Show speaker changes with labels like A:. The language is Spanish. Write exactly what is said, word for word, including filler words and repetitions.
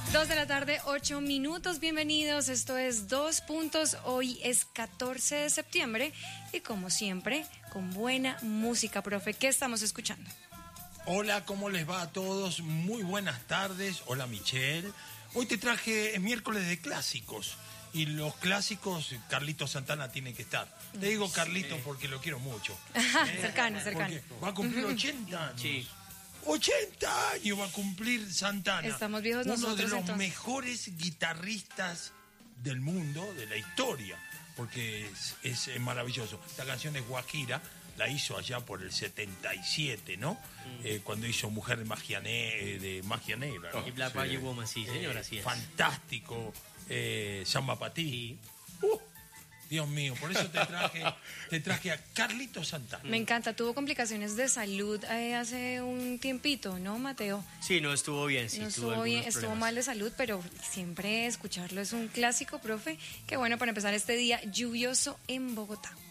A: Dos de la tarde, ocho minutos, bienvenidos, esto es Dos Puntos, hoy es catorce de septiembre y como siempre, con buena música, profe, ¿qué estamos escuchando?
B: Hola, ¿cómo les va a todos? Muy buenas tardes, hola Michelle. Hoy te traje, es miércoles de clásicos y los clásicos, Carlito Santana tiene que estar. Te digo Carlito sí. porque lo quiero mucho.
A: ¿Eh? cercano, cercano.
B: Porque va a cumplir ochenta años.
C: Sí.
B: ochenta años va a cumplir Santana.
A: Estamos viejos
B: Uno
A: nosotros,
B: de los
A: entonces.
B: mejores guitarristas del mundo, de la historia, porque es, es, es maravilloso. Esta canción es Guajira, la hizo allá por el setenta y siete, ¿no? Mm. Eh, cuando hizo Mujer de Magia, ne de Magia Negra, ¿no?
C: Y Black
B: sí.
C: Magic Woman, sí, señora,
B: eh,
C: así es.
B: Fantástico. Eh, Samba Patí.
C: Sí.
B: Uh, Dios mío, por eso te traje, te traje a Carlito Santana.
A: Me encanta, tuvo complicaciones de salud eh, hace un tiempito, ¿no, Mateo?
C: Sí, no estuvo bien, sí.
A: No
C: tuvo
A: estuvo bien,
C: problemas.
A: estuvo mal de salud, pero siempre escucharlo es un clásico, profe. Qué bueno para empezar este día lluvioso en Bogotá.